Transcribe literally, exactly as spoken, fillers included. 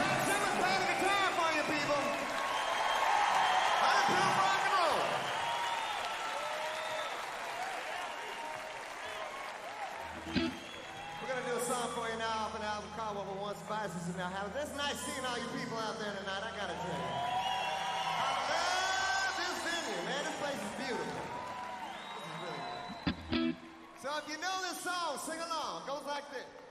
Simmons playing the guitar for you people. one hundred proof rock and roll. We're gonna do a song for you now off an album called What We Once Spices and Now Habits. It's nice seeing all you people out there tonight, I gotta tell you. I love this venue, man. This place is beautiful. This is really good. So if you know this song, sing along. It goes like this.